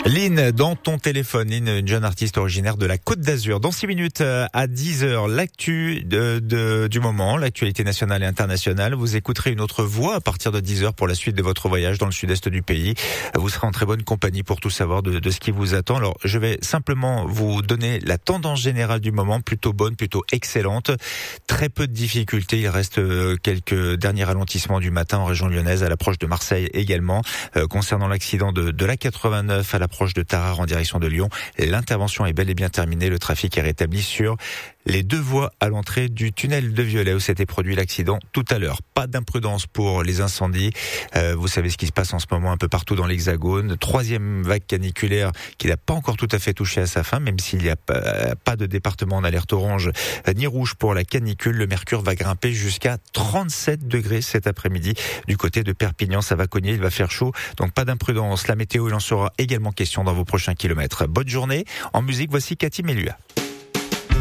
Lynn, dans ton téléphone, Lynn, une jeune artiste originaire de la Côte d'Azur. Dans 6 minutes à 10h, l'actu du moment, l'actualité nationale et internationale. Vous écouterez une autre voix à partir de 10h pour la suite de votre voyage dans le sud-est du pays. Vous serez en très bonne compagnie pour tout savoir de ce qui vous attend. Alors, je vais simplement vous donner la tendance générale du moment, plutôt bonne, plutôt excellente. Très peu de difficultés. Il reste quelques derniers ralentissements du matin en région lyonnaise, à l'approche de Marseille également. Concernant l'accident de la 89 à l'approche de Tarare en direction de Lyon, l'intervention est bel et bien terminée. Le trafic est rétabli sur les 2 voies à l'entrée du tunnel de Viollet où s'était produit l'accident tout à l'heure. Pas d'imprudence pour les incendies. Vous savez ce qui se passe en ce moment un peu partout dans l'Hexagone. 3e vague caniculaire qui n'a pas encore tout à fait touché à sa fin, même s'il n'y a pas de département en alerte orange ni rouge pour la canicule. Le mercure va grimper jusqu'à 37 degrés cet après-midi du côté de Perpignan. Ça va cogner, il va faire chaud. Donc pas d'imprudence. La météo, il en sera également question dans vos prochains kilomètres. Bonne journée. En musique, voici Cathy Melua.